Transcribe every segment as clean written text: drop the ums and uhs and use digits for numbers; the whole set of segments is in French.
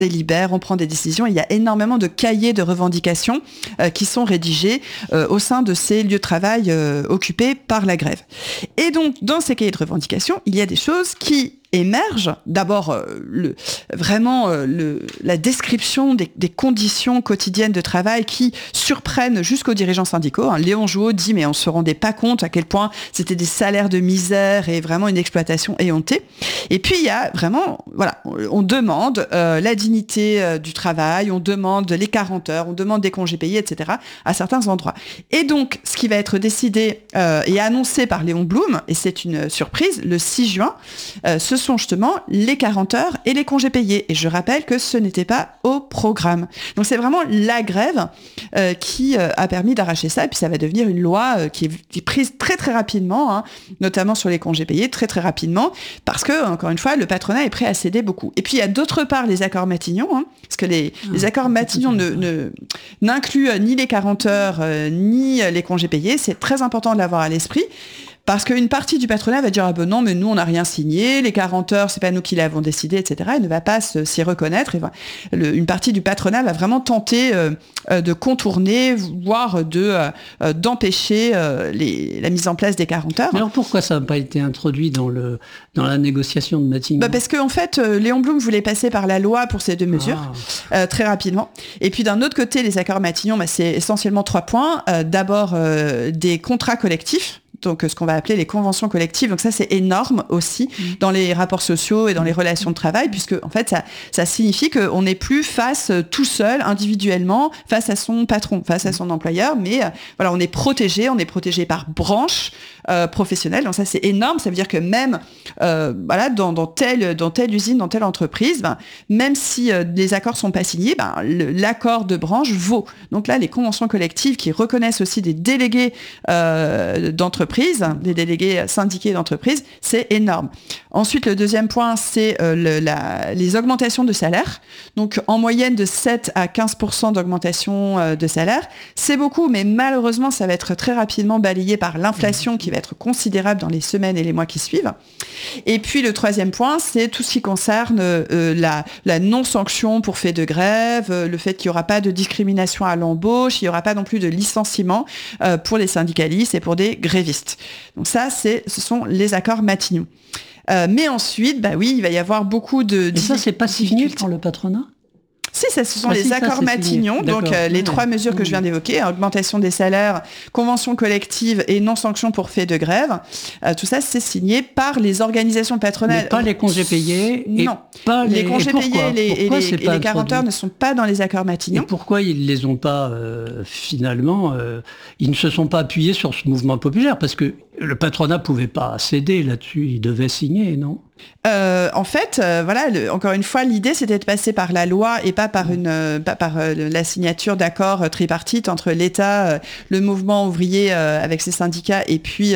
délibère, on prend des décisions. Il y a énormément de cahiers de revendications qui sont rédigés au sein de ces lieux de travail occupés par la grève. Et donc, dans ces cahiers de revendications, il y a des choses qui émergent. D'abord, la description des conditions quotidiennes de travail qui surprennent jusqu'aux dirigeants syndicaux. Léon Jouot dit, mais on se rendait pas compte à quel point c'était des salaires de misère et vraiment une exploitation éhontée. Et puis, il y a vraiment, on demande la dignité du travail, on demande les 40 heures, on demande des congés payés, etc., à certains endroits. Et donc, ce qui va être décidé et annoncé par Léon Blum, et c'est une surprise, le 6 juin, ce sont justement les 40 heures et les congés payés. Et je rappelle que ce n'était pas au programme. Donc c'est vraiment la grève qui a permis d'arracher ça. Et puis ça va devenir une loi qui est prise très très rapidement, notamment sur les congés payés, très très rapidement, parce que, encore une fois, le patronat est prêt à céder beaucoup. Et puis il y a d'autre part les accords Matignon, parce que les accords Matignon n'incluent ni les 40 heures ni les congés payés. C'est très important de l'avoir à l'esprit. Parce qu'une partie du patronat va dire « Ah ben non, mais nous, on n'a rien signé, les 40 heures, c'est pas nous qui l'avons décidé, etc. » Elle ne va pas s'y reconnaître. Une partie du patronat va vraiment tenter de contourner, voire d'empêcher la mise en place des 40 heures. Mais alors pourquoi ça n'a pas été introduit dans la négociation de Matignon ? Parce qu'en fait, Léon Blum voulait passer par la loi pour ces deux mesures, très rapidement. Et puis d'un autre côté, les accords Matignon, c'est essentiellement 3 points. D'abord, des contrats collectifs. Donc ce qu'on va appeler les conventions collectives. Donc ça, c'est énorme aussi dans les rapports sociaux et dans les relations de travail, puisque en fait, ça signifie qu'on n'est plus face tout seul, individuellement, face à son patron, face à son employeur, mais on est protégé par branche professionnelle. Donc ça, c'est énorme. Ça veut dire que même dans telle usine, dans telle entreprise, même si les accords sont pas signés, l'accord de branche vaut. Donc là, les conventions collectives qui reconnaissent aussi des délégués d'entreprise, des délégués syndiqués d'entreprise, c'est énorme. Ensuite, le deuxième point, c'est les augmentations de salaire. Donc, en moyenne de 7 à 15% d'augmentation de salaire. C'est beaucoup, mais malheureusement, ça va être très rapidement balayé par l'inflation qui va être considérable dans les semaines et les mois qui suivent. Et puis, le troisième point, c'est tout ce qui concerne la non-sanction pour fait de grève, le fait qu'il n'y aura pas de discrimination à l'embauche, il n'y aura pas non plus de licenciement pour les syndicalistes et pour des grévistes. Donc ça, ce sont les accords Matignon. Mais ensuite, il va y avoir beaucoup de... Et ça, c'est pas signé par le patronat ? Si, ce sont les accords Matignon, donc les 3 mesures que je viens d'évoquer, augmentation des salaires, convention collective et non-sanction pour fait de grève. Tout ça, c'est signé par les organisations patronales. Mais pas les congés payés. Non, pas les congés payés et les 40 heures ne sont pas dans les accords Matignon. Et pourquoi ils ne les ont pas, finalement, ils ne se sont pas appuyés sur ce mouvement populaire ? Parce que le patronat ne pouvait pas céder là-dessus, il devait signer, non ? En fait, encore une fois, l'idée c'était de passer par la loi et pas par la signature d'accords tripartites entre l'État, le mouvement ouvrier avec ses syndicats et puis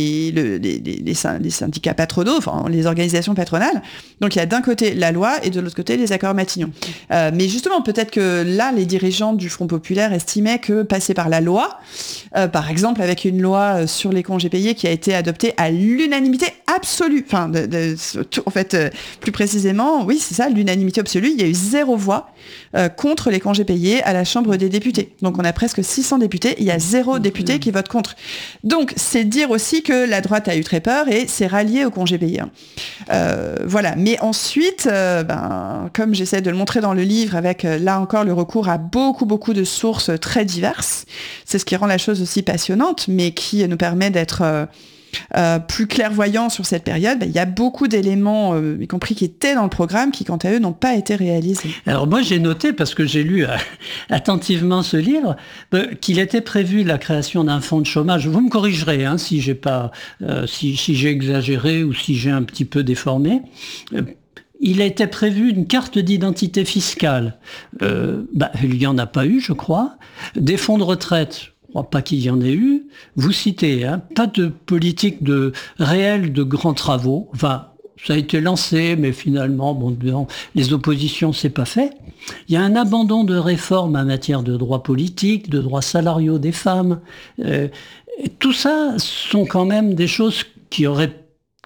les syndicats patronaux, enfin les organisations patronales. Donc il y a d'un côté la loi et de l'autre côté les accords Matignon. Mais justement, peut-être que là, les dirigeants du Front populaire estimaient que passer par la loi, par exemple avec une loi sur les congés payés qui a été adoptée à l'unanimité absolue, enfin en fait, plus précisément, oui, c'est ça, l'unanimité absolue. Il y a eu 0 voix contre les congés payés à la Chambre des députés. Donc, on a presque 600 députés. Il y a 0 député qui vote contre. Donc, c'est dire aussi que la droite a eu très peur et s'est ralliée aux congés payés. Voilà. Mais ensuite, comme j'essaie de le montrer dans le livre, avec là encore le recours à beaucoup de sources très diverses, c'est ce qui rend la chose aussi passionnante, mais qui nous permet d'être... plus clairvoyant sur cette période, il y a beaucoup d'éléments, y compris qui étaient dans le programme, qui quant à eux n'ont pas été réalisés. Alors moi j'ai noté, parce que j'ai lu attentivement ce livre, qu'il était prévu la création d'un fonds de chômage. Vous me corrigerez si j'ai pas, si j'ai exagéré ou si j'ai un petit peu déformé. Il a été prévu une carte d'identité fiscale. Il n'y en a pas eu, je crois. Des fonds de retraite. Je ne crois pas qu'il y en ait eu. Vous citez, pas de politique réelle de grands travaux. Enfin, ça a été lancé, mais finalement, les oppositions, c'est pas fait. Il y a un abandon de réformes en matière de droits politiques, de droits salariaux des femmes. Tout ça sont quand même des choses qui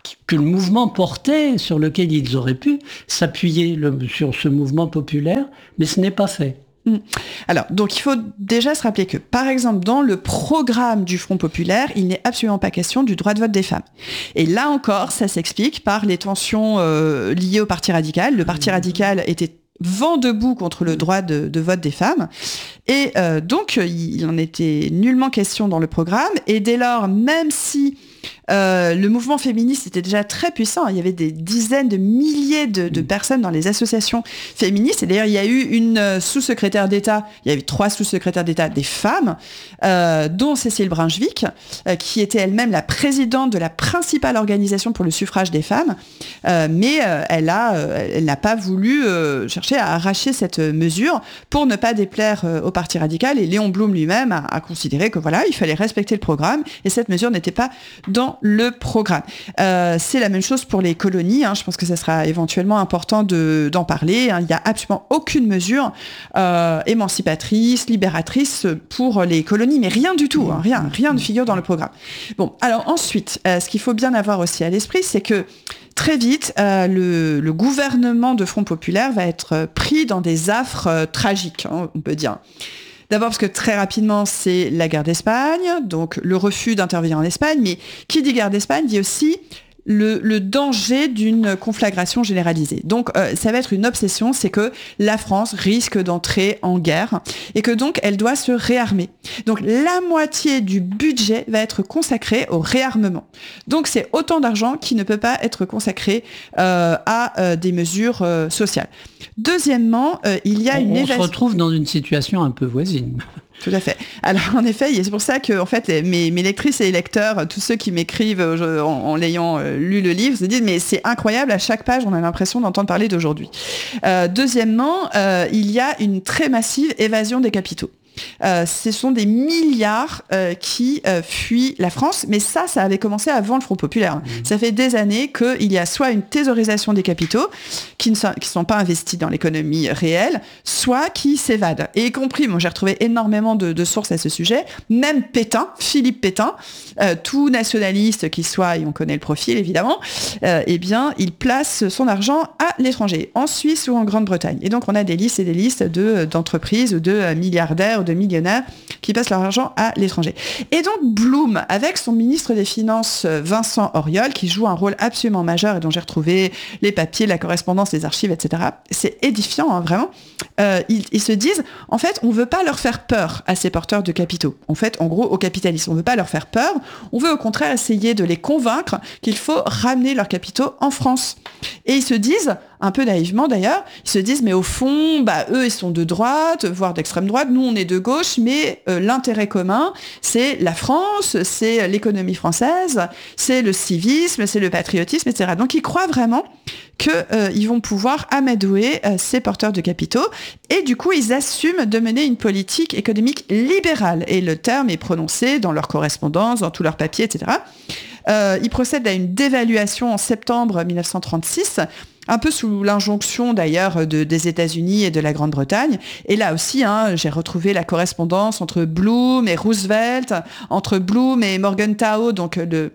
que le mouvement portait, sur lequel ils auraient pu s'appuyer sur ce mouvement populaire, mais ce n'est pas fait. Alors, donc il faut déjà se rappeler que, par exemple, dans le programme du Front populaire, il n'est absolument pas question du droit de vote des femmes. Et là encore, ça s'explique par les tensions liées au Parti radical. Le Parti radical était vent debout contre le droit de vote des femmes. Et donc, il n'en était nullement question dans le programme. Et dès lors, même si le mouvement féministe était déjà très puissant, il y avait des dizaines de milliers de personnes dans les associations féministes. Et d'ailleurs, il y a eu une sous-secrétaire d'État, il y avait 3 sous-secrétaires d'État des femmes, dont Cécile Brunschvicg, qui était elle-même la présidente de la principale organisation pour le suffrage des femmes. Mais elle n'a pas voulu chercher à arracher cette mesure pour ne pas déplaire au Parti radical. Et Léon Blum lui-même a considéré que voilà, il fallait respecter le programme et cette mesure n'était pas dans le programme. C'est la même chose pour les colonies. Je pense que ça sera éventuellement important d'en parler. Il n'y a absolument aucune mesure émancipatrice, libératrice pour les colonies, mais rien du tout. Rien ne figure dans le programme. Bon, alors ensuite, ce qu'il faut bien avoir aussi à l'esprit, c'est que très vite, le gouvernement de Front populaire va être pris dans des affres tragiques, on peut dire. D'abord parce que très rapidement, c'est la guerre d'Espagne, donc le refus d'intervenir en Espagne, mais qui dit guerre d'Espagne dit aussi le danger d'une conflagration généralisée. Donc ça va être une obsession, c'est que la France risque d'entrer en guerre et que donc elle doit se réarmer. Donc la moitié du budget va être consacré au réarmement. Donc c'est autant d'argent qui ne peut pas être consacré à des mesures sociales. Deuxièmement, il y a on se retrouve dans une situation un peu voisine. Tout à fait. Alors en effet, c'est pour ça que en fait, mes lectrices et lecteurs, tous ceux qui m'écrivent en l'ayant lu le livre, se disent mais c'est incroyable, à chaque page on a l'impression d'entendre parler d'aujourd'hui. Deuxièmement, il y a une très massive évasion des capitaux. Ce sont des milliards qui fuient la France, mais ça avait commencé avant le Front populaire. Ça fait des années qu'il y a soit une thésaurisation des capitaux qui ne sont pas investis dans l'économie réelle, soit qui s'évadent. Et y compris, moi j'ai retrouvé énormément de sources à ce sujet, même Pétain, Philippe Pétain, tout nationaliste qu'il soit, et on connaît le profil évidemment, eh bien il place son argent à l'étranger, en Suisse ou en Grande-Bretagne. Et donc on a des listes et des listes d'entreprises, de milliardaires, de millionnaires qui passent leur argent à l'étranger. Et donc Blum, avec son ministre des Finances Vincent Auriol, qui joue un rôle absolument majeur et dont j'ai retrouvé les papiers, la correspondance, les archives, etc. C'est édifiant, vraiment. Ils se disent, en fait, on ne veut pas leur faire peur à ces porteurs de capitaux. En fait, en gros, aux capitalistes, on ne veut pas leur faire peur. On veut au contraire essayer de les convaincre qu'il faut ramener leurs capitaux en France. Et ils se disent, un peu naïvement d'ailleurs, ils se disent mais au fond, eux ils sont de droite, voire d'extrême droite, nous on est de gauche, mais l'intérêt commun c'est la France, c'est l'économie française, c'est le civisme, c'est le patriotisme, etc. Donc ils croient vraiment qu'ils vont pouvoir amadouer ces porteurs de capitaux et du coup ils assument de mener une politique économique libérale et le terme est prononcé dans leur correspondance, dans tous leurs papiers, etc. Ils procèdent à une dévaluation en septembre 1936, un peu sous l'injonction d'ailleurs des États-Unis et de la Grande-Bretagne. Et là aussi, j'ai retrouvé la correspondance entre Blum et Roosevelt, entre Blum et Morgenthau, donc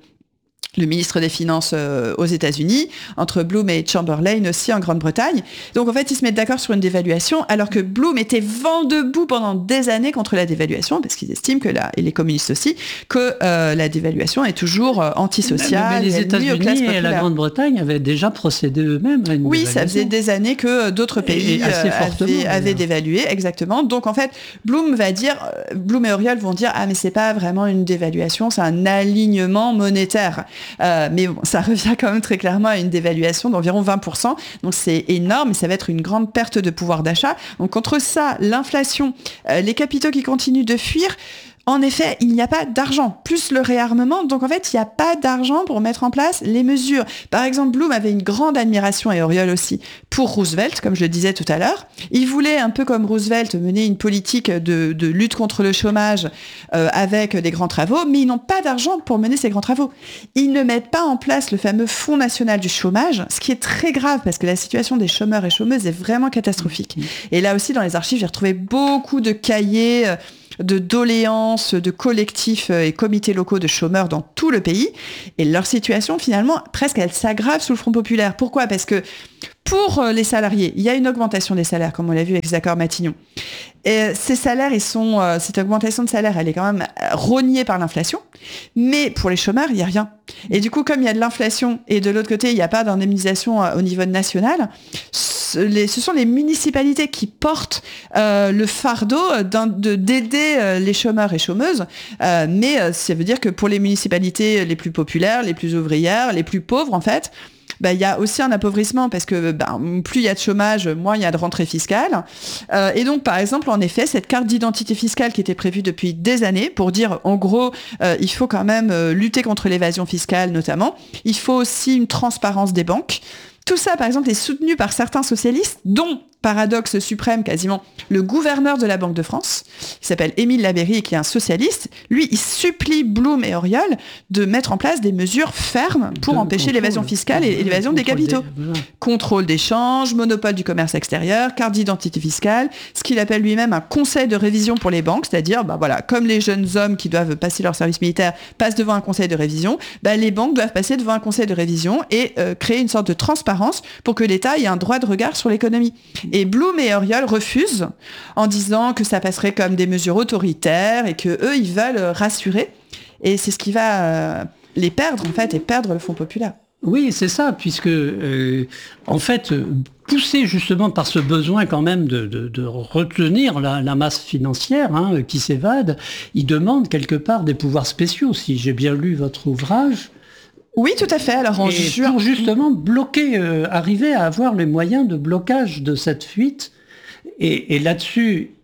le ministre des Finances aux États-Unis, entre Blum et Chamberlain aussi en Grande-Bretagne. Donc en fait, ils se mettent d'accord sur une dévaluation, alors que Blum était vent debout pendant des années contre la dévaluation, parce qu'ils estiment et les communistes aussi, que la dévaluation est toujours antisociale. Mais les États-Unis et la Grande-Bretagne avaient déjà procédé eux-mêmes à une dévaluation. Ça faisait des années que d'autres pays avaient dévalué, exactement. Donc en fait, Blum et Auriol vont dire « Ah mais c'est pas vraiment une dévaluation, c'est un alignement monétaire ». Mais bon, ça revient quand même très clairement à une dévaluation d'environ 20%. Donc c'est énorme et ça va être une grande perte de pouvoir d'achat. Donc contre ça, l'inflation, les capitaux qui continuent de fuir, en effet, il n'y a pas d'argent, plus le réarmement. Donc en fait, il n'y a pas d'argent pour mettre en place les mesures. Par exemple, Blum avait une grande admiration, et Auriol aussi, pour Roosevelt, comme je le disais tout à l'heure. Il voulait, un peu comme Roosevelt, mener une politique de lutte contre le chômage avec des grands travaux, mais ils n'ont pas d'argent pour mener ces grands travaux. Ils ne mettent pas en place le fameux Fonds national du chômage, ce qui est très grave, parce que la situation des chômeurs et chômeuses est vraiment catastrophique. Et là aussi, dans les archives, j'ai retrouvé beaucoup de cahiers de doléances de collectifs et comités locaux de chômeurs dans tout le pays. Et leur situation, finalement, presque, elle s'aggrave sous le Front populaire. Pourquoi ? Parce que pour les salariés, il y a une augmentation des salaires, comme on l'a vu avec les accords Matignon. Et ces salaires, cette augmentation de salaire, elle est quand même rognée par l'inflation. Mais pour les chômeurs, il n'y a rien. Et du coup, comme il y a de l'inflation et de l'autre côté, il n'y a pas d'indemnisation au niveau national, ce sont les municipalités qui portent le fardeau d'aider les chômeurs et chômeuses. Mais ça veut dire que pour les municipalités les plus populaires, les plus ouvrières, les plus pauvres, en fait, il y a aussi un appauvrissement parce que plus il y a de chômage, moins il y a de rentrée fiscale. Et donc, par exemple, en effet, cette carte d'identité fiscale qui était prévue depuis des années pour dire, en gros, il faut quand même lutter contre l'évasion fiscale notamment. Il faut aussi une transparence des banques. Tout ça, par exemple, est soutenu par certains socialistes, dont, paradoxe suprême quasiment, le gouverneur de la Banque de France, qui s'appelle Émile Labeyrie et qui est un socialiste. Lui, il supplie Blum et Auriol de mettre en place des mesures fermes pour empêcher l'évasion fiscale et l'évasion des capitaux. Contrôle des changes, monopole du commerce extérieur, carte d'identité fiscale, ce qu'il appelle lui-même un conseil de révision pour les banques, c'est-à-dire, comme les jeunes hommes qui doivent passer leur service militaire passent devant un conseil de révision, les banques doivent passer devant un conseil de révision et créer une sorte de transparence pour que l'État ait un droit de regard sur l'économie. Et Blum et Auriol refusent en disant que ça passerait comme des mesures autoritaires et qu'eux, ils veulent rassurer. Et c'est ce qui va les perdre, en fait, et perdre le Front populaire. Oui, c'est ça, puisque, en fait, poussé justement par ce besoin quand même de retenir la masse financière qui s'évade, ils demandent quelque part des pouvoirs spéciaux, si j'ai bien lu votre ouvrage. Oui, tout à fait. Alors, pour justement bloquer, arriver à avoir les moyens de blocage de cette fuite. Et là-dessus,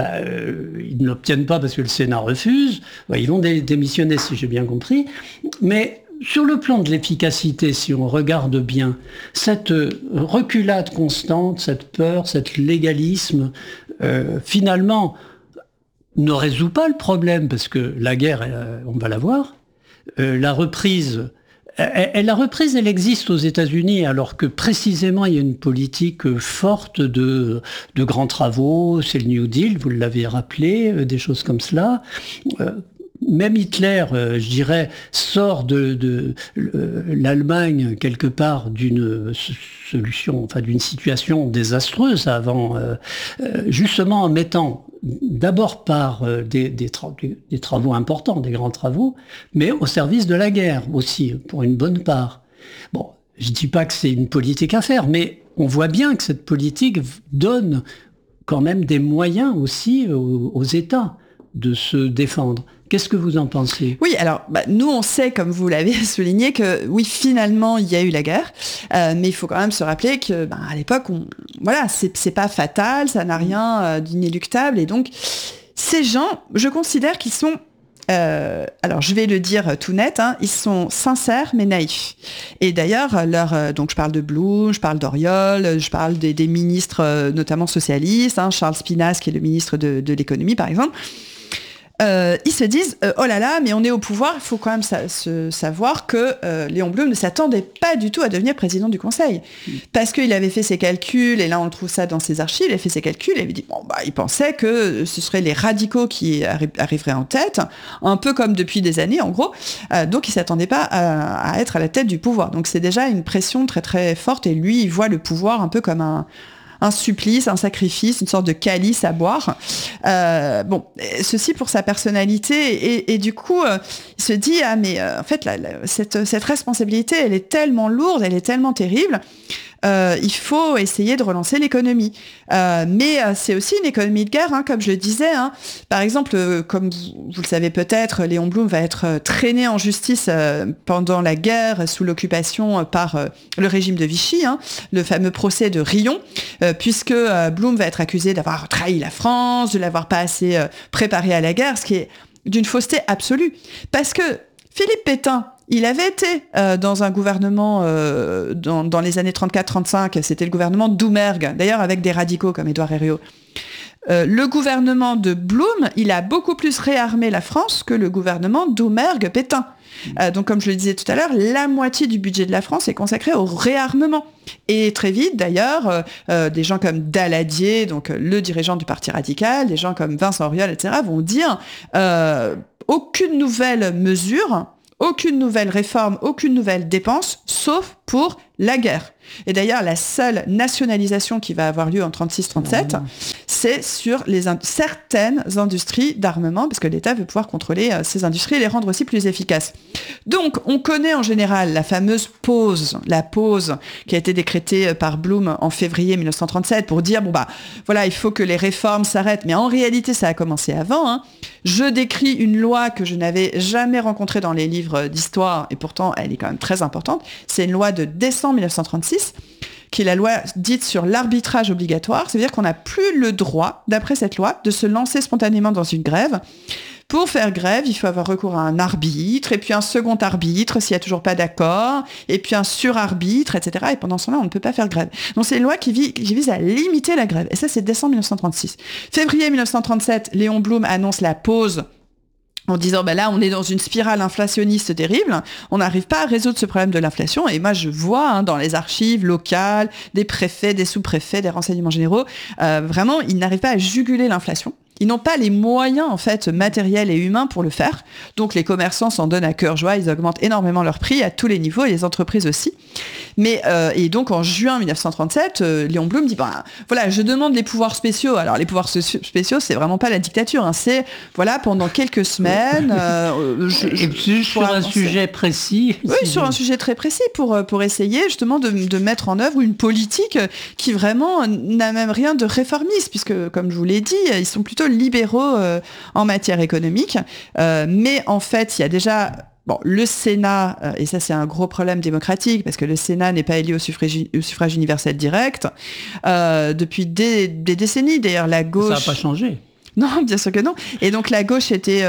ils ne l'obtiennent pas parce que le Sénat refuse. Ils vont démissionner, si j'ai bien compris. Mais sur le plan de l'efficacité, si on regarde bien, cette reculade constante, cette peur, cet légalisme, finalement, ne résout pas le problème parce que la guerre, on va la voir. La reprise... La reprise, elle existe aux États-Unis, alors que précisément, il y a une politique forte de grands travaux, c'est le New Deal, vous l'avez rappelé, des choses comme cela. Même Hitler, je dirais, sort de l'Allemagne quelque part d'une solution, enfin d'une situation désastreuse avant, justement en mettant d'abord par des travaux importants, des grands travaux, mais au service de la guerre aussi, pour une bonne part. Bon, je ne dis pas que c'est une politique à faire, mais on voit bien que cette politique donne quand même des moyens aussi aux États de se défendre. Qu'est-ce que vous en pensez ? Oui, alors nous on sait, comme vous l'avez souligné, que oui, finalement il y a eu la guerre, mais il faut quand même se rappeler que à l'époque, c'est pas fatal, ça n'a rien d'inéluctable, et donc ces gens, je considère qu'ils sont, alors je vais le dire tout net, ils sont sincères mais naïfs. Et d'ailleurs, donc je parle de Blum, je parle d'Auriol, je parle des ministres notamment socialistes, Charles Spinasse qui est le ministre de l'économie par exemple. Ils se disent oh là là, mais on est au pouvoir, il faut quand même savoir que Léon Blum ne s'attendait pas du tout à devenir président du Conseil. Parce qu'il avait fait ses calculs, et là on trouve ça dans ses archives, il a fait ses calculs, et il avait dit il pensait que ce seraient les radicaux qui arriveraient en tête, un peu comme depuis des années en gros, donc il ne s'attendait pas à être à la tête du pouvoir. Donc c'est déjà une pression très très forte, et lui il voit le pouvoir un peu comme un supplice, un sacrifice, une sorte de calice à boire. Ceci pour sa personnalité. Et du coup, il se dit, en fait, cette responsabilité, elle est tellement lourde, elle est tellement terrible, il faut essayer de relancer l'économie. Mais c'est aussi une économie de guerre, comme je le disais. Par exemple, comme vous le savez peut-être, Léon Blum va être traîné en justice pendant la guerre sous l'occupation par le régime de Vichy, le fameux procès de Riom, puisque Blum va être accusé d'avoir trahi la France, de l'avoir pas assez préparé à la guerre, ce qui est d'une fausseté absolue. Parce que Philippe Pétain, il avait été dans un gouvernement dans les années 34-35, c'était le gouvernement Doumergue, d'ailleurs avec des radicaux comme Édouard Herriot. le gouvernement de Blum, il a beaucoup plus réarmé la France que le gouvernement Doumergue-Pétain. Donc, comme je le disais tout à l'heure, la moitié du budget de la France est consacrée au réarmement. Et très vite, d'ailleurs, des gens comme Daladier, donc le dirigeant du Parti radical, des gens comme Vincent Auriol, etc., vont dire aucune nouvelle mesure, aucune nouvelle réforme, aucune nouvelle dépense, sauf pour la guerre. Et d'ailleurs, la seule nationalisation qui va avoir lieu en 36-37, c'est sur certaines industries d'armement, parce que l'État veut pouvoir contrôler ces industries et les rendre aussi plus efficaces. Donc, on connaît en général la fameuse pause, la pause qui a été décrétée par Blum en février 1937 pour dire, voilà, il faut que les réformes s'arrêtent. Mais en réalité, ça a commencé avant, hein. Je décris une loi que je n'avais jamais rencontrée dans les livres d'histoire, et pourtant, elle est quand même très importante. C'est une loi de décembre 1936, qui est la loi dite sur l'arbitrage obligatoire. C'est-à-dire qu'on n'a plus le droit, d'après cette loi, de se lancer spontanément dans une grève. Pour faire grève, il faut avoir recours à un arbitre, et puis un second arbitre s'il n'y a toujours pas d'accord, et puis un surarbitre, etc. Et pendant ce temps-là, on ne peut pas faire grève. Donc c'est une loi qui vise à limiter la grève. Et ça, c'est décembre 1936. Février 1937, Léon Blum annonce la pause en disant, là, on est dans une spirale inflationniste terrible, on n'arrive pas à résoudre ce problème de l'inflation. Et moi, je vois dans les archives locales, des préfets, des sous-préfets, des renseignements généraux, vraiment, ils n'arrivent pas à juguler l'inflation. Ils n'ont pas les moyens, en fait, matériels et humains pour le faire. Donc, les commerçants s'en donnent à cœur joie. Ils augmentent énormément leurs prix à tous les niveaux et les entreprises aussi. Mais, et donc, en juin 1937, Léon Blum dit, voilà, je demande les pouvoirs spéciaux. Alors, les pouvoirs spéciaux, c'est vraiment pas la dictature, hein. C'est, voilà, pendant quelques semaines... sur un sujet précis. Oui, sur un sujet très précis pour essayer, justement, de mettre en œuvre une politique qui, vraiment, n'a même rien de réformiste, puisque, comme je vous l'ai dit, ils sont plutôt libéraux en matière économique, mais en fait, il y a déjà le Sénat, et ça c'est un gros problème démocratique, parce que le Sénat n'est pas élu au suffrage universel direct, depuis des décennies, d'ailleurs la gauche... Ça n'a pas changé. Non, bien sûr que non. Et donc la gauche était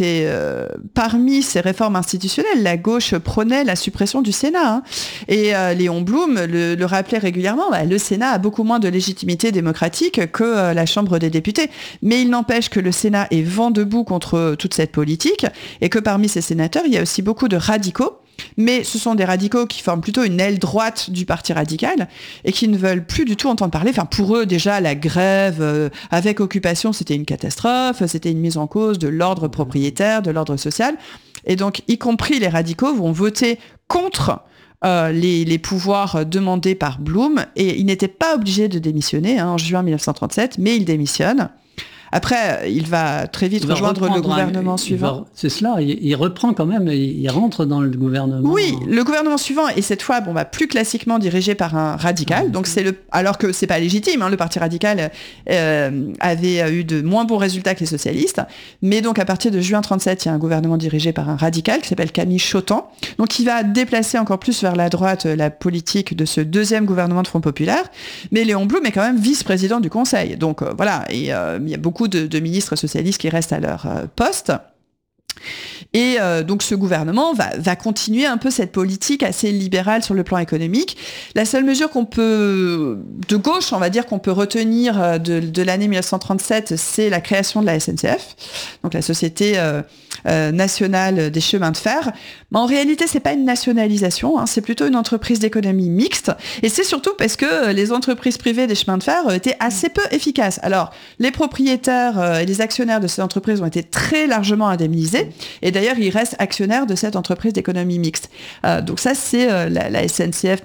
parmi ces réformes institutionnelles, la gauche prônait la suppression du Sénat. Hein. Et Léon Blum le rappelait régulièrement, le Sénat a beaucoup moins de légitimité démocratique que la Chambre des députés. Mais il n'empêche que le Sénat est vent debout contre toute cette politique, et que parmi ces sénateurs, il y a aussi beaucoup de radicaux. Mais ce sont des radicaux qui forment plutôt une aile droite du Parti radical et qui ne veulent plus du tout entendre parler. Enfin, pour eux, déjà, la grève avec occupation, c'était une catastrophe, c'était une mise en cause de l'ordre propriétaire, de l'ordre social. Et donc, y compris les radicaux vont voter contre les pouvoirs demandés par Blum. Et il n'était pas obligé de démissionner en juin 1937, mais il démissionne. Après, il va très vite rejoindre le gouvernement suivant. C'est cela, il reprend quand même, il rentre dans le gouvernement. Oui, le gouvernement suivant, et cette fois, plus classiquement dirigé par un radical. Donc alors que c'est pas légitime, le Parti radical avait eu de moins bons résultats que les socialistes. Mais donc à partir de juin 1937, il y a un gouvernement dirigé par un radical qui s'appelle Camille Chautemps. Donc il va déplacer encore plus vers la droite la politique de ce deuxième gouvernement de Front populaire. Mais Léon Blum est quand même vice-président du Conseil. Donc voilà, et il y a beaucoup de ministres socialistes qui restent à leur poste. Et donc ce gouvernement va continuer un peu cette politique assez libérale sur le plan économique. La seule mesure de gauche, on va dire, qu'on peut retenir de l'année 1937, c'est la création de la SNCF, donc la Société nationale des chemins de fer. Mais en réalité, c'est pas une nationalisation, c'est plutôt une entreprise d'économie mixte. Et c'est surtout parce que les entreprises privées des chemins de fer étaient assez peu efficaces. Alors, les propriétaires et les actionnaires de ces entreprises ont été très largement indemnisés. Et d'ailleurs, ils restent actionnaires de cette entreprise d'économie mixte. Donc ça, c'est la SNCF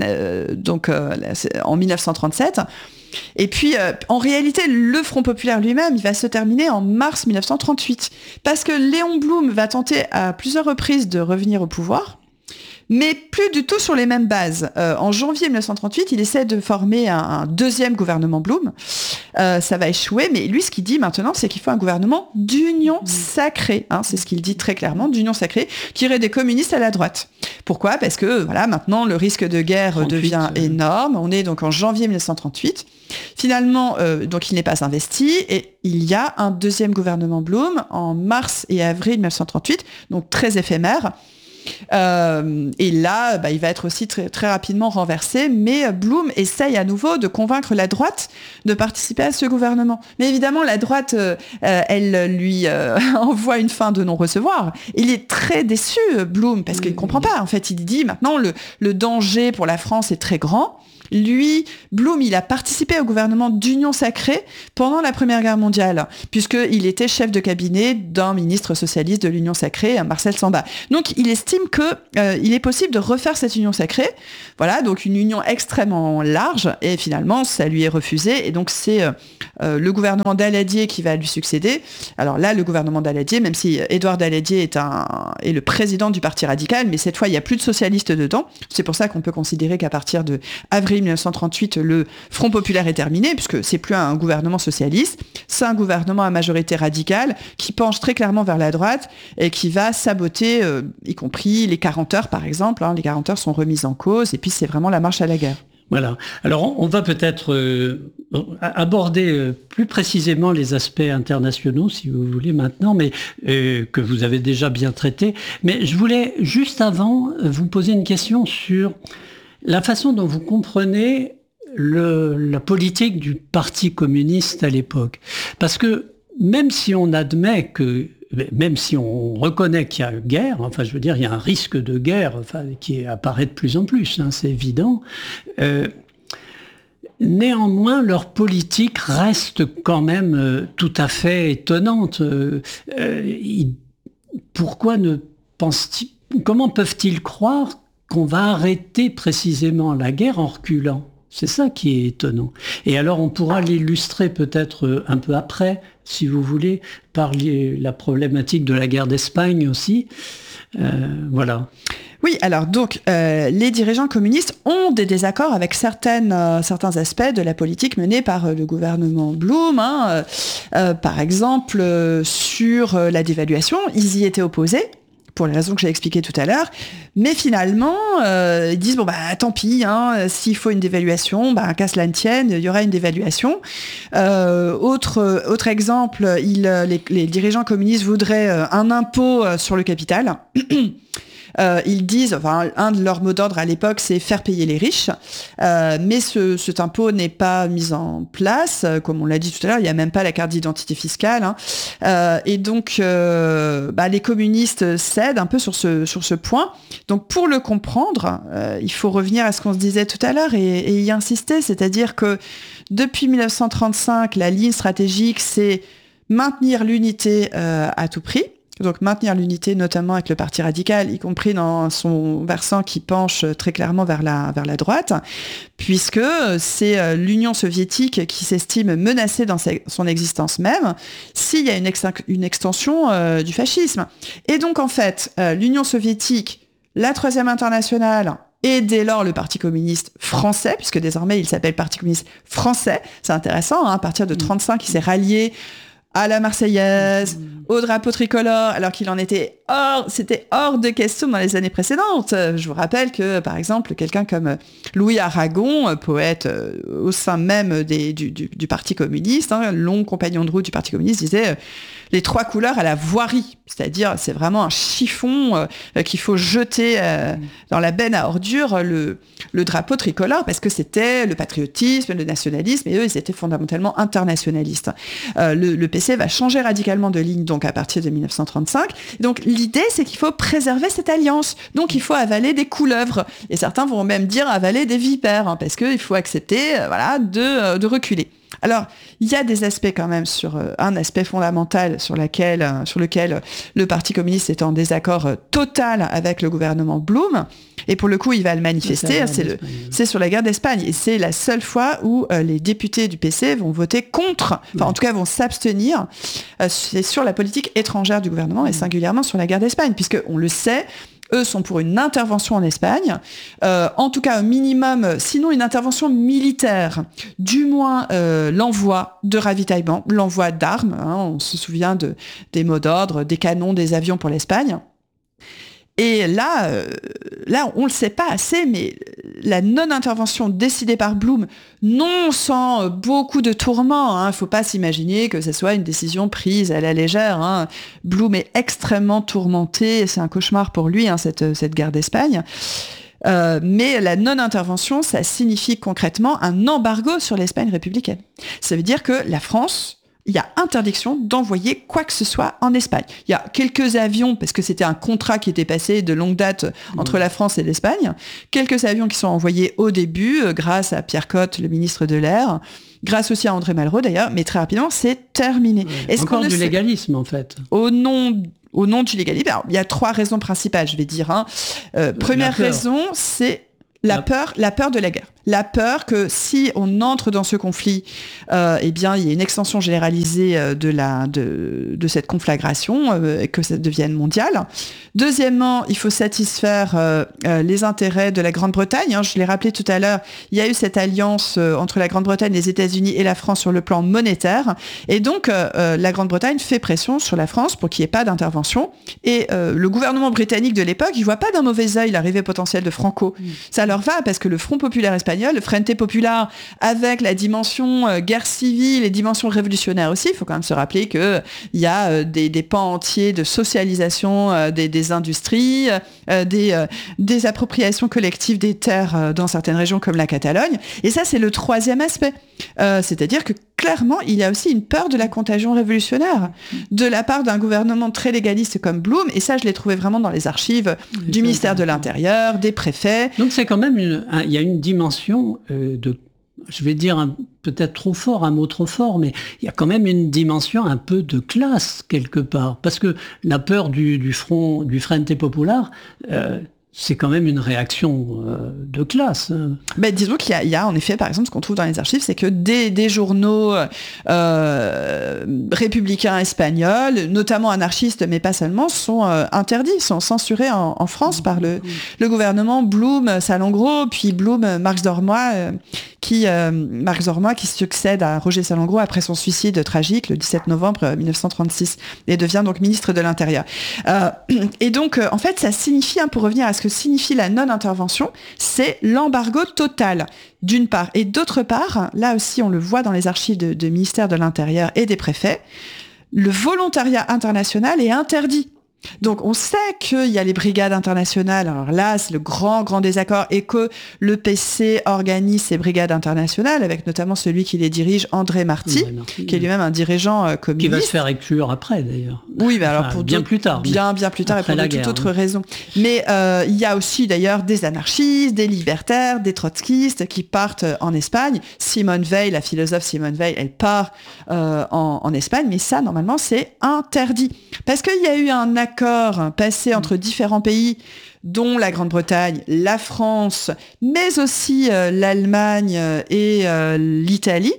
en 1937. Et puis, en réalité, le Front populaire lui-même, il va se terminer en mars 1938. Parce que Léon Blum va tenter à plusieurs reprises de revenir au pouvoir, mais plus du tout sur les mêmes bases. En janvier 1938, il essaie de former un deuxième gouvernement Blum. Ça va échouer, mais lui, ce qu'il dit maintenant, c'est qu'il faut un gouvernement d'union sacrée. C'est ce qu'il dit très clairement, d'union sacrée, qui irait des communistes à la droite. Pourquoi ? Parce que maintenant, le risque de guerre devient énorme. On est donc en janvier 1938. Finalement, donc il n'est pas investi, et il y a un deuxième gouvernement Blum en mars et avril 1938, donc très éphémère. Et là, il va être aussi très, très rapidement renversé. Mais Blum essaye à nouveau de convaincre la droite de participer à ce gouvernement. Mais évidemment, la droite, elle lui envoie une fin de non-recevoir. Il est très déçu, Blum, parce qu'il ne comprend pas. En fait, il dit maintenant, le danger pour la France est très grand. Lui, Blum, il a participé au gouvernement d'Union Sacrée pendant la Première Guerre mondiale, puisqu'il était chef de cabinet d'un ministre socialiste de l'Union Sacrée, Marcel Samba. Donc, il estime qu'il est possible de refaire cette Union Sacrée. Voilà, donc une union extrêmement large, et finalement, ça lui est refusé. Et donc, c'est le gouvernement Daladier qui va lui succéder. Alors là, le gouvernement Daladier, même si Édouard Daladier est le président du Parti radical, mais cette fois, il n'y a plus de socialistes dedans. C'est pour ça qu'on peut considérer qu'à partir de avril 1938, le Front populaire est terminé, puisque c'est plus un gouvernement socialiste, c'est un gouvernement à majorité radicale qui penche très clairement vers la droite et qui va saboter, y compris les 40 heures par exemple. Les 40 heures sont remises en cause et puis c'est vraiment la marche à la guerre. Voilà. Alors, on va peut-être aborder plus précisément les aspects internationaux, si vous voulez, maintenant, mais que vous avez déjà bien traités. Mais je voulais, juste avant, vous poser une question sur la façon dont vous comprenez la politique du Parti communiste à l'époque. Parce que même si on admet même si on reconnaît qu'il y a guerre, enfin je veux dire, il y a un risque de guerre qui apparaît de plus en plus, c'est évident, néanmoins leur politique reste quand même tout à fait étonnante. Comment peuvent-ils croire qu'on va arrêter précisément la guerre en reculant? C'est ça qui est étonnant. Et alors on pourra l'illustrer peut-être un peu après, si vous voulez, par la problématique de la guerre d'Espagne aussi. Voilà. Oui, alors donc les dirigeants communistes ont des désaccords avec certains aspects de la politique menée par le gouvernement Blum. Par exemple, sur la dévaluation, ils y étaient opposés, pour les raisons que j'ai expliquées tout à l'heure, mais finalement, ils disent, tant pis, s'il faut une dévaluation, qu'à cela ne tienne, il y aura une dévaluation. Autre exemple, les dirigeants communistes voudraient un impôt sur le capital. Ils disent, un de leurs mots d'ordre à l'époque, c'est faire payer les riches, mais cet impôt n'est pas mis en place, comme on l'a dit tout à l'heure, il n'y a même pas la carte d'identité fiscale, et donc les communistes cèdent un peu sur ce point. Donc pour le comprendre, il faut revenir à ce qu'on se disait tout à l'heure et y insister, c'est-à-dire que depuis 1935, la ligne stratégique, c'est maintenir l'unité à tout prix. Donc maintenir l'unité, notamment avec le Parti radical, y compris dans son versant qui penche très clairement vers la droite, puisque c'est l'Union soviétique qui s'estime menacée dans son existence même s'il y a une extension du fascisme. Et donc en fait, l'Union soviétique, la Troisième Internationale, et dès lors le Parti communiste français, puisque désormais il s'appelle Parti communiste français, c'est intéressant, à partir de 1935, il s'est rallié à la Marseillaise, au drapeau tricolore, alors qu'il c'était hors de question dans les années précédentes. Je vous rappelle que, par exemple, quelqu'un comme Louis Aragon, poète au sein même du Parti communiste, long compagnon de route du Parti communiste, disait les 3 couleurs à la voirie. C'est-à-dire, c'est vraiment un chiffon qu'il faut jeter dans la benne à ordures, le drapeau tricolore, parce que c'était le patriotisme, le nationalisme, et eux, ils étaient fondamentalement internationalistes. Le PC va changer radicalement de ligne, donc à partir de 1935. Et donc, l'idée, c'est qu'il faut préserver cette alliance. Donc, il faut avaler des couleuvres. Et certains vont même dire avaler des vipères, parce qu'il faut accepter de reculer. Alors, il y a des aspects quand même sur un aspect fondamental sur lequel le Parti communiste est en désaccord total avec le gouvernement Blum. Et pour le coup, il va le manifester. C'est sur la guerre d'Espagne. Et c'est la seule fois où les députés du PC vont voter contre, en tout cas vont s'abstenir. C'est sur la politique étrangère du gouvernement et singulièrement sur la guerre d'Espagne, puisque on le sait, eux sont pour une intervention en Espagne, en tout cas au minimum, sinon une intervention militaire, du moins l'envoi de ravitaillement, l'envoi d'armes, on se souvient des mots d'ordre, des canons, des avions pour l'Espagne. Et là, on le sait pas assez, mais la non-intervention décidée par Blum, non sans beaucoup de tourments, hein, faut pas s'imaginer que ce soit une décision prise à la légère, hein. Blum est extrêmement tourmenté, c'est un cauchemar pour lui, hein, cette guerre d'Espagne. Mais la non-intervention, ça signifie concrètement un embargo sur l'Espagne républicaine. Ça veut dire que la France, il y a interdiction d'envoyer quoi que ce soit en Espagne. Il y a quelques avions, parce que c'était un contrat qui était passé de longue date entre la France et l'Espagne, quelques avions qui sont envoyés au début, grâce à Pierre Cotte, le ministre de l'Air, grâce aussi à André Malraux d'ailleurs, mais très rapidement, c'est terminé. Est-ce encore du légalisme, en fait. Au nom du légalisme, alors, il y a 3 raisons principales, je vais dire. Hein. Première raison, c'est la peur de la guerre. La peur que si on entre dans ce conflit, eh bien, il y a une extension généralisée de cette conflagration, et que ça devienne mondial. Deuxièmement, il faut satisfaire les intérêts de la Grande-Bretagne. Hein. Je l'ai rappelé tout à l'heure, il y a eu cette alliance entre la Grande-Bretagne, les États-Unis et la France sur le plan monétaire. Et donc, la Grande-Bretagne fait pression sur la France pour qu'il n'y ait pas d'intervention. Et le gouvernement britannique de l'époque, il ne voit pas d'un mauvais œil l'arrivée potentielle de Franco. Ça leur va parce que le Front populaire espagnol, le Frente Popular, avec la dimension guerre civile et dimension révolutionnaire aussi, il faut quand même se rappeler qu'il y a des pans entiers de socialisation des industries, des appropriations collectives des terres dans certaines régions comme la Catalogne. Et ça, c'est le 3e aspect. C'est-à-dire que clairement, il y a aussi une peur de la contagion révolutionnaire de la part d'un gouvernement très légaliste comme Blum, et ça, je l'ai trouvé vraiment dans les archives du ministère de l'Intérieur, des préfets. Donc c'est quand même il y a une dimension je vais dire peut-être trop fort, un mot trop fort, mais il y a quand même une dimension un peu de classe quelque part, parce que la peur du Frente Popular, c'est quand même une réaction de classe. Ben, disons qu'il y a en effet, par exemple, ce qu'on trouve dans les archives, c'est que des journaux républicains espagnols, notamment anarchistes, mais pas seulement, sont interdits, sont censurés en France par le gouvernement Blum, Salengro, puis Blum, Marx Dormoy, qui succède à Roger Salengro après son suicide tragique le 17 novembre 1936 et devient donc ministre de l'Intérieur. Et donc, en fait, ça signifie, hein, pour revenir à ce que signifie la non-intervention, c'est l'embargo total, d'une part. Et d'autre part, là aussi, on le voit dans les archives de ministère de l'Intérieur et des préfets, le volontariat international est interdit. Donc on sait qu'il y a les brigades internationales, alors là c'est le grand désaccord, et que le PC organise ces brigades internationales, avec notamment celui qui les dirige, André Marty, qui est lui-même un dirigeant communiste. Qui va se faire exclure après d'ailleurs. Oui, mais alors pour bien plus tard. Bien plus tard, et pour de toute autre raison. Mais il y a aussi d'ailleurs des anarchistes, des libertaires, des trotskistes qui partent en Espagne. Simone Veil, la philosophe Simone Veil, elle part en Espagne, mais ça normalement c'est interdit. Parce qu'il y a eu un accord passé entre différents pays, dont la Grande-Bretagne, la France, mais aussi l'Allemagne et l'Italie,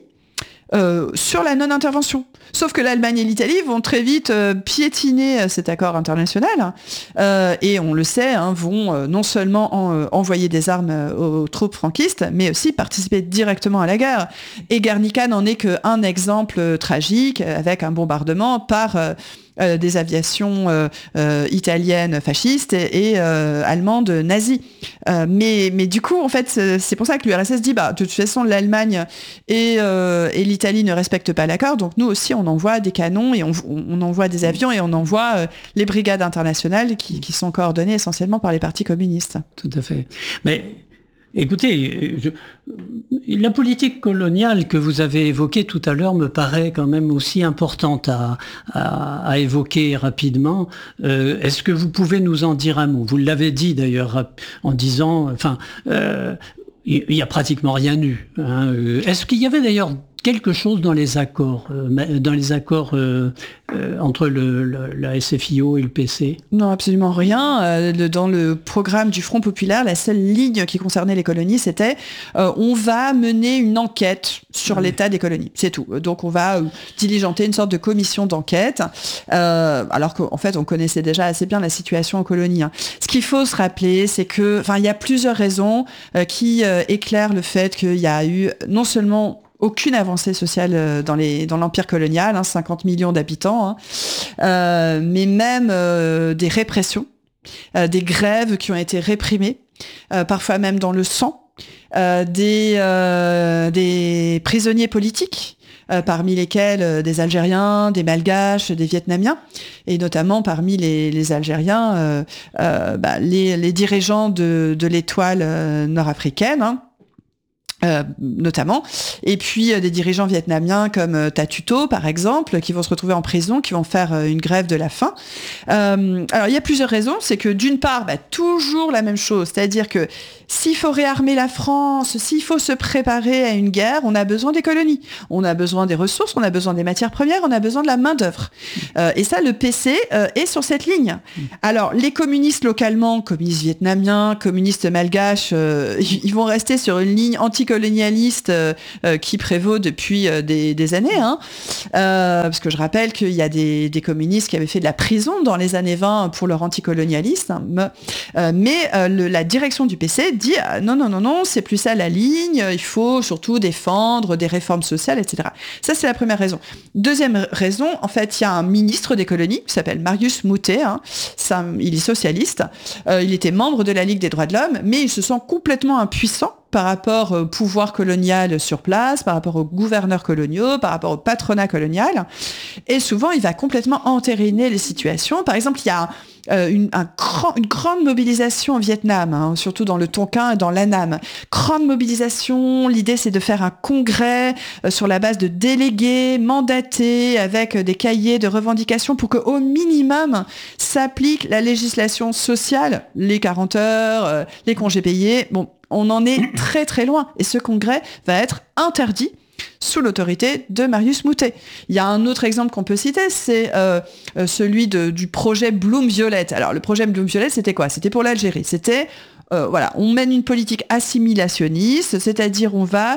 sur la non-intervention. Sauf que l'Allemagne et l'Italie vont très vite piétiner cet accord international, et on le sait, hein, vont non seulement envoyer des armes aux troupes franquistes, mais aussi participer directement à la guerre. Et Guernica n'en est qu'un exemple tragique, avec un bombardement par des aviations italiennes fascistes et allemandes nazies. Mais du coup, en fait, c'est pour ça que l'URSS dit, de toute façon, l'Allemagne et l'Italie ne respectent pas l'accord, donc nous aussi, on envoie des canons et on envoie des avions et on envoie les brigades internationales qui sont coordonnées essentiellement par les partis communistes. Tout à fait. Mais écoutez, la politique coloniale que vous avez évoquée tout à l'heure me paraît quand même aussi importante à évoquer rapidement. Est-ce que vous pouvez nous en dire un mot ? Vous l'avez dit d'ailleurs en disant, il n'y a pratiquement rien eu. Hein. Est-ce qu'il y avait d'ailleurs quelque chose dans les accords entre la SFIO et le PC ? Non, absolument rien. Dans le programme du Front populaire, la seule ligne qui concernait les colonies, c'était on va mener une enquête sur l'état des colonies. C'est tout. Donc on va diligenter une sorte de commission d'enquête, alors qu'en fait on connaissait déjà assez bien la situation en colonie. Hein. Ce qu'il faut se rappeler, c'est que, il y a plusieurs raisons qui éclairent le fait qu'il y a eu non seulement aucune avancée sociale dans l'empire colonial, 50 millions d'habitants, mais même des répressions des grèves qui ont été réprimées, parfois même dans le sang, des prisonniers politiques, parmi lesquels des Algériens, des Malgaches, des Vietnamiens, et notamment parmi les Algériens, les dirigeants de l'étoile nord-africaine, hein, notamment, et puis des dirigeants vietnamiens comme Tatuto, par exemple, qui vont se retrouver en prison, qui vont faire une grève de la faim. Alors, il y a plusieurs raisons. C'est que d'une part, toujours la même chose, c'est-à-dire que s'il faut réarmer la France, s'il faut se préparer à une guerre, on a besoin des colonies, on a besoin des ressources, on a besoin des matières premières, on a besoin de la main-d'œuvre. Et ça, le PC est sur cette ligne. Alors, les communistes localement, communistes vietnamiens, communistes malgaches, ils vont rester sur une ligne anticolonialiste qui prévaut depuis des années, hein. Parce que je rappelle qu'il y a des communistes qui avaient fait de la prison dans les années 20 pour leur anticolonialisme, mais la direction du PC dit non, c'est plus ça la ligne, il faut surtout défendre des réformes sociales, etc. Ça, c'est la première raison. Deuxième raison, en fait, il y a un ministre des colonies qui s'appelle Marius Moutet, hein. Il est socialiste, il était membre de la Ligue des droits de l'homme, mais il se sent complètement impuissant par rapport au pouvoir colonial sur place, par rapport aux gouverneurs coloniaux, par rapport au patronat colonial. Et souvent, il va complètement entériner les situations. Par exemple, il y a une grande mobilisation au Vietnam, hein, surtout dans le Tonkin et dans l'Annam. Grande mobilisation, l'idée c'est de faire un congrès sur la base de délégués mandatés avec des cahiers de revendications pour qu'au minimum s'applique la législation sociale, les 40 heures, les congés payés. Bon, on en est très très loin et ce congrès va être interdit sous l'autorité de Marius Moutet. Il y a un autre exemple qu'on peut citer, c'est celui du projet Bloom-Violette. Alors le projet Bloom-Violette, c'était quoi ? C'était pour l'Algérie. C'était on mène une politique assimilationniste, c'est-à-dire on va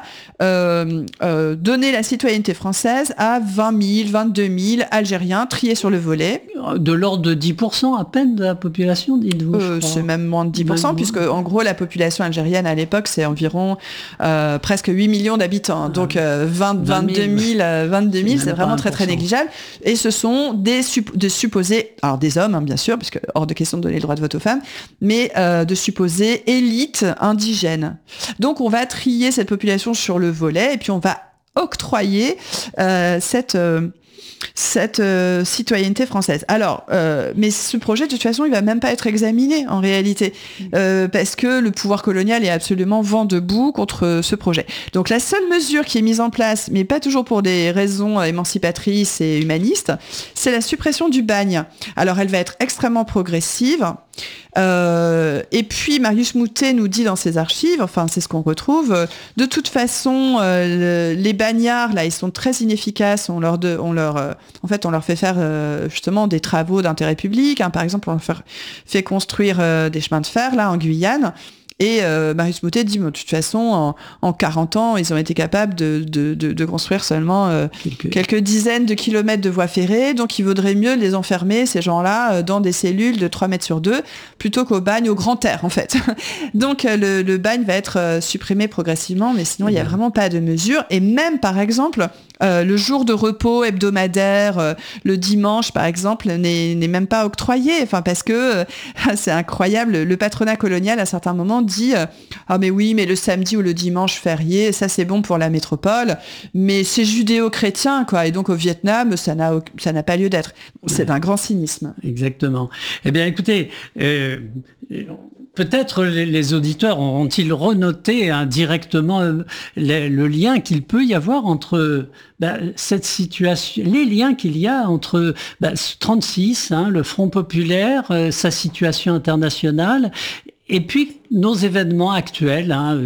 donner la citoyenneté française à 20 000, 22 000 Algériens triés sur le volet. De l'ordre de 10% à peine de la population, dites-vous. C'est même moins de 10%, puisque en gros la population algérienne à l'époque c'est environ presque 8 millions d'habitants. Donc 22 000, c'est vraiment très très négligeable. Et ce sont des supposés, alors des hommes hein, bien sûr, parce que hors de question de donner le droit de vote aux femmes, mais de supposés élites indigènes. Donc on va trier cette population sur le volet et puis on va octroyer cette citoyenneté française. Alors, mais ce projet, de toute façon, il va même pas être examiné en réalité, parce que le pouvoir colonial est absolument vent debout contre ce projet. Donc la seule mesure qui est mise en place, mais pas toujours pour des raisons émancipatrices et humanistes, c'est la suppression du bagne. Alors elle va être extrêmement progressive. Et puis Marius Moutet nous dit dans ses archives, enfin c'est ce qu'on retrouve, de toute façon les bagnards là ils sont très inefficaces, on leur fait faire justement des travaux d'intérêt public, hein. Par exemple on leur fait construire des chemins de fer là en Guyane. Et Marius Moutet dit, de toute façon, en 40 ans, ils ont été capables de construire seulement quelques dizaines de kilomètres de voies ferrées, donc il vaudrait mieux les enfermer, ces gens-là, dans des cellules de 3 mètres sur 2, plutôt qu'au bagne au grand air, en fait. Donc le bagne va être supprimé progressivement, mais sinon, il n'y a vraiment pas de mesure. Et même, par exemple, le jour de repos hebdomadaire, le dimanche, par exemple, n'est même pas octroyé, enfin, parce que c'est incroyable, le patronat colonial, à certains moments, dit mais oui, mais le samedi ou le dimanche férié, ça c'est bon pour la métropole, mais c'est judéo-chrétien, quoi, et donc au Vietnam, ça n'a pas lieu d'être. C'est d'un grand cynisme. Exactement. Eh bien, écoutez, peut-être les auditeurs ont-ils renoté indirectement le lien qu'il peut y avoir entre cette situation, les liens qu'il y a entre 36, hein, le Front populaire, sa situation internationale, et puis nos événements actuels, hein,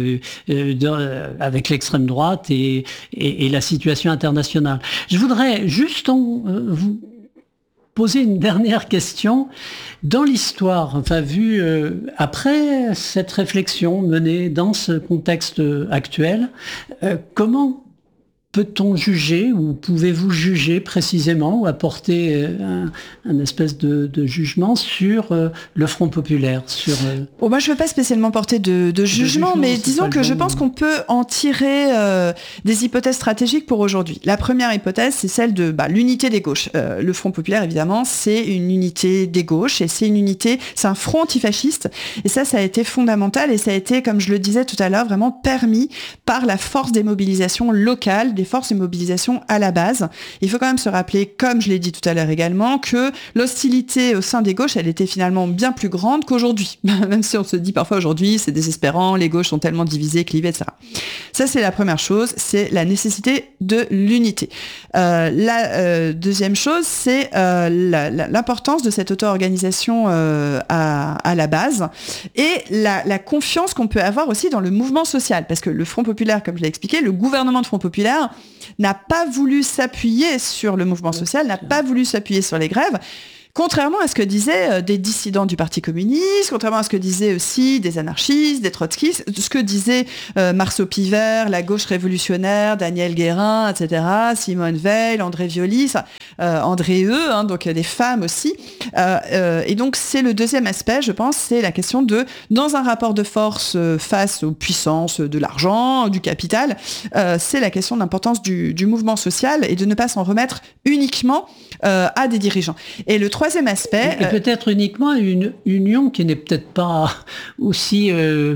avec l'extrême droite et la situation internationale. Je voudrais juste vous poser une dernière question. Dans l'histoire, enfin vu après cette réflexion menée dans ce contexte actuel, comment peut-on juger ou pouvez-vous juger précisément ou apporter un espèce de jugement sur le Front populaire Moi, je ne veux pas spécialement porter de jugement, mais disons que je pense qu'on peut en tirer des hypothèses stratégiques pour aujourd'hui. La première hypothèse, c'est celle de l'unité des gauches. Le Front populaire, évidemment, c'est une unité des gauches et c'est un front antifasciste. Et ça a été fondamental et ça a été, comme je le disais tout à l'heure, vraiment permis par la force des mobilisations locales, des forces de mobilisation à la base. Il faut quand même se rappeler, comme je l'ai dit tout à l'heure également, que l'hostilité au sein des gauches, elle était finalement bien plus grande qu'aujourd'hui. Même si on se dit parfois aujourd'hui, c'est désespérant, les gauches sont tellement divisées, clivées, etc. Ça, c'est la première chose, c'est la nécessité de l'unité. La deuxième chose, c'est l'importance de cette auto-organisation à la base et la confiance qu'on peut avoir aussi dans le mouvement social. Parce que le Front populaire, comme je l'ai expliqué, le gouvernement de Front populaire n'a pas voulu s'appuyer sur le mouvement social, n'a pas voulu s'appuyer sur les grèves, contrairement à ce que disaient des dissidents du Parti communiste, contrairement à ce que disaient aussi des anarchistes, des trotskistes, ce que disaient Marceau Pivert, la gauche révolutionnaire, Daniel Guérin, etc., Simone Veil, André Violy, André Heu, donc des femmes aussi. Et donc c'est le deuxième aspect, je pense, c'est la question dans un rapport de force face aux puissances de l'argent, du capital, c'est la question de l'importance du mouvement social et de ne pas s'en remettre uniquement à des dirigeants. Et le troisième aspect... Et peut-être uniquement une union qui n'est peut-être pas aussi...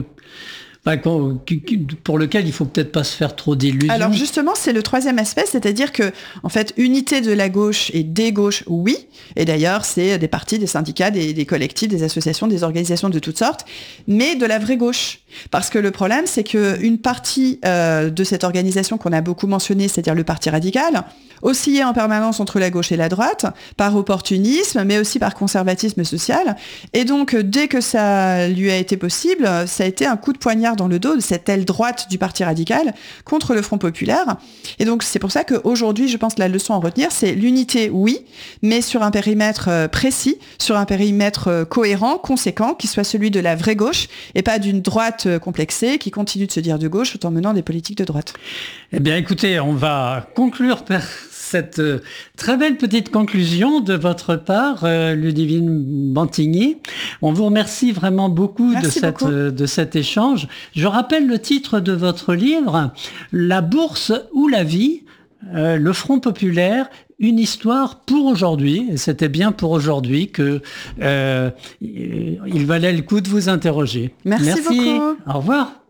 pour lequel il faut peut-être pas se faire trop d'illusions. Alors justement, c'est le troisième aspect, c'est-à-dire que, en fait, unité de la gauche et des gauches, oui. Et d'ailleurs, c'est des partis, des syndicats, des collectifs, des associations, des organisations de toutes sortes, mais de la vraie gauche. Parce que le problème, c'est qu'une partie de cette organisation qu'on a beaucoup mentionnée, c'est-à-dire le Parti radical, oscillait en permanence entre la gauche et la droite, par opportunisme, mais aussi par conservatisme social. Et donc, dès que ça lui a été possible, ça a été un coup de poignard dans le dos de cette aile droite du Parti radical contre le Front populaire. Et donc, c'est pour ça qu'aujourd'hui, je pense que la leçon à retenir, c'est l'unité, oui, mais sur un périmètre précis, sur un périmètre cohérent, conséquent, qui soit celui de la vraie gauche, et pas d'une droite complexée qui continue de se dire de gauche tout en menant des politiques de droite. Eh bien, écoutez, on va conclure par cette très belle petite conclusion de votre part, Ludivine Bantigny. On vous remercie vraiment beaucoup de cet échange. Je rappelle le titre de votre livre, La bourse ou la vie, le Front populaire, une histoire pour aujourd'hui. Et c'était bien pour aujourd'hui que il valait le coup de vous interroger. Merci beaucoup. Au revoir.